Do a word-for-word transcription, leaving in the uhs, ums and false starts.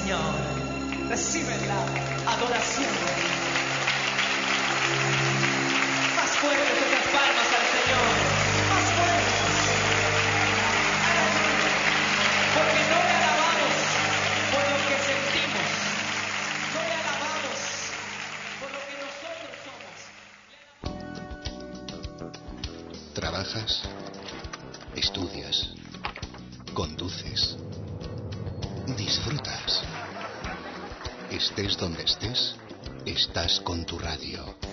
Señor. Recibe la adoración. Más fuertes esas palmas al Señor. Más fuertes. Porque no le alabamos por lo que sentimos. No le alabamos por lo que nosotros somos. Trabajas, estudias, conduces, disfrutas. Estés donde estés, estás con tu radio.